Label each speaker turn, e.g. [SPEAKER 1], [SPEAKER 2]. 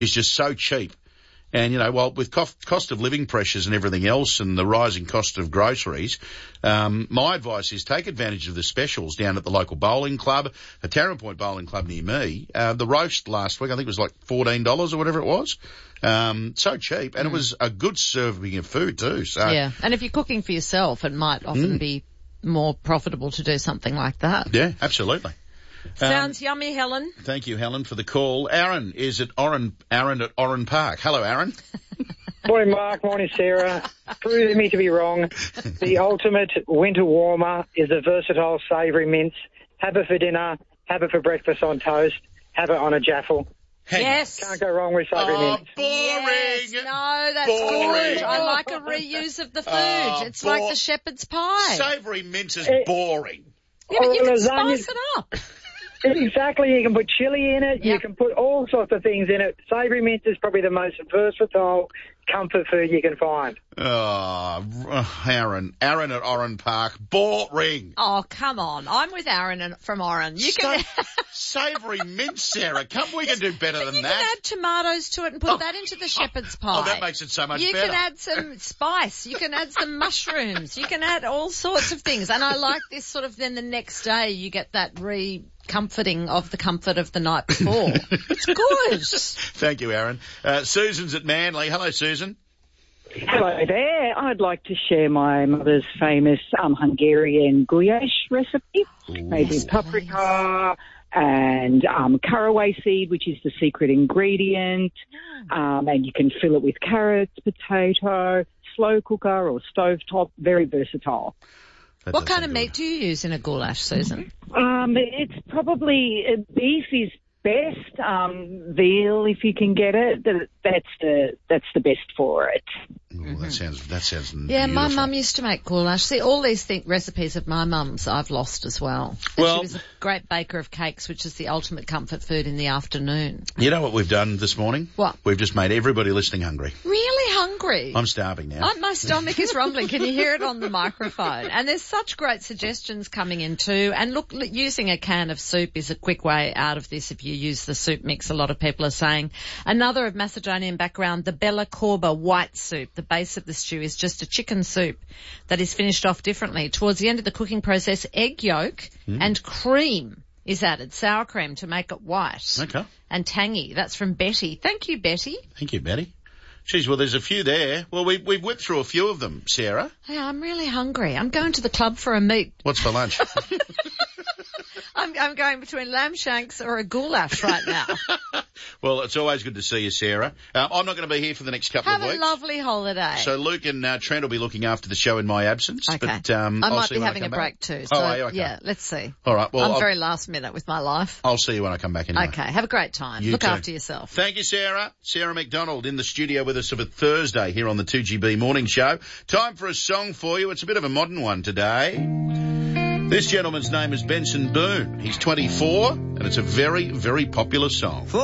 [SPEAKER 1] is just so cheap. And, well, with cost of living pressures and everything else and the rising cost of groceries, my advice is take advantage of the specials down at the local bowling club, the Tara Point Bowling Club near me. The roast last week, I think it was like $14 or whatever it was. So cheap. And it was a good serving of food too. So.
[SPEAKER 2] Yeah. And if you're cooking for yourself, it might often be more profitable to do something like that.
[SPEAKER 1] Yeah, absolutely.
[SPEAKER 2] Sounds yummy, Helen.
[SPEAKER 1] Thank you, Helen, for the call. Aaron is at Aaron at Oran Park. Hello, Aaron.
[SPEAKER 3] Morning, Mark. Morning, Sarah. Proving me to be wrong. The ultimate winter warmer is a versatile savoury mince. Have it for dinner. Have it for breakfast on toast. Have it on a jaffle.
[SPEAKER 2] Yes.
[SPEAKER 3] Can't go wrong with savoury mince.
[SPEAKER 1] Boring.
[SPEAKER 2] Yes. No, that's
[SPEAKER 1] Boring.
[SPEAKER 2] good. I like a reuse of the food. It's like the shepherd's pie.
[SPEAKER 1] Savoury mince is boring.
[SPEAKER 2] Yeah, but you can
[SPEAKER 3] lasagna-
[SPEAKER 2] spice it up.
[SPEAKER 3] Exactly. You can put chili in it.
[SPEAKER 2] Yep.
[SPEAKER 3] You can put all sorts of things in it. Savoury mince is probably the most versatile comfort food you can find.
[SPEAKER 1] Aaron at Oran Park. Boring.
[SPEAKER 2] Oh, come on. I'm with Aaron from Oran. You can
[SPEAKER 1] Savoury mince, Sarah. We can do better than
[SPEAKER 2] you
[SPEAKER 1] that.
[SPEAKER 2] can add tomatoes to it and put that into the shepherd's pie.
[SPEAKER 1] Oh, that makes it so much
[SPEAKER 2] You
[SPEAKER 1] better.
[SPEAKER 2] can add some spice. You can add some mushrooms. You can add all sorts of things. And I like this sort of then the next day you get that comforting of the comfort of the night before. It's good.
[SPEAKER 1] Thank you, Aaron. Susan's at Manly. Hello, Susan.
[SPEAKER 4] Hello there. I'd like to share my mother's famous Hungarian goulash recipe. Made with paprika and caraway seed, which is the secret ingredient. And you can fill it with carrots, potato, slow cooker or stovetop. Very versatile.
[SPEAKER 2] What kind of meat do you use in a goulash, Susan?
[SPEAKER 4] It's probably beef is best. Veal, if you can get it, that's the best for it.
[SPEAKER 1] Ooh, that sounds
[SPEAKER 2] Yeah, my
[SPEAKER 1] beautiful.
[SPEAKER 2] mum used to make goulash. See, all these recipes of my mum's I've lost as well. And she was a great baker of cakes, which is the ultimate comfort food in the afternoon.
[SPEAKER 1] You know what we've done this morning?
[SPEAKER 2] What?
[SPEAKER 1] We've just made everybody listening hungry.
[SPEAKER 2] Really hungry?
[SPEAKER 1] I'm starving now.
[SPEAKER 2] My stomach is rumbling. Can you hear it on the microphone? And there's such great suggestions coming in too. And look, using a can of soup is a quick way out of this if you use the soup mix, a lot of people are saying. Another of Macedonian background, the Bella Corba white soup. The base of the stew is just a chicken soup that is finished off differently. Towards the end of the cooking process, egg yolk and cream is added, sour cream, to make it white.
[SPEAKER 1] Okay.
[SPEAKER 2] And tangy. That's from Betty. Thank you, Betty.
[SPEAKER 1] Thank you, Betty. Geez, well, there's a few there. Well, we've whipped through a few of them, Sarah.
[SPEAKER 2] Hey, I'm really hungry. I'm going to the club for a meat.
[SPEAKER 1] What's for lunch?
[SPEAKER 2] I'm going between lamb shanks or a goulash right now.
[SPEAKER 1] Well, it's always good to see you, Sarah. I'm not going to be here for the next couple
[SPEAKER 2] Have
[SPEAKER 1] of weeks.
[SPEAKER 2] a lovely holiday.
[SPEAKER 1] So Luke and Trent will be looking after the show in my absence.
[SPEAKER 2] Okay.
[SPEAKER 1] But,
[SPEAKER 2] I might
[SPEAKER 1] see
[SPEAKER 2] be
[SPEAKER 1] when
[SPEAKER 2] having
[SPEAKER 1] I
[SPEAKER 2] a
[SPEAKER 1] come
[SPEAKER 2] break
[SPEAKER 1] back.
[SPEAKER 2] too. So,
[SPEAKER 1] are you? Okay.
[SPEAKER 2] Yeah, let's see.
[SPEAKER 1] All right. Well,
[SPEAKER 2] I'm very last minute with my life.
[SPEAKER 1] I'll see you when I come back anyway.
[SPEAKER 2] Okay. Have a great time.
[SPEAKER 1] You
[SPEAKER 2] Look
[SPEAKER 1] too.
[SPEAKER 2] after yourself.
[SPEAKER 1] Thank you, Sarah. Sarah McDonald in the studio with us for Thursday here on the 2GB Morning Show. Time for a song for you. It's a bit of a modern one today. This gentleman's name is Benson Boone. He's 24, and it's a very, very popular song.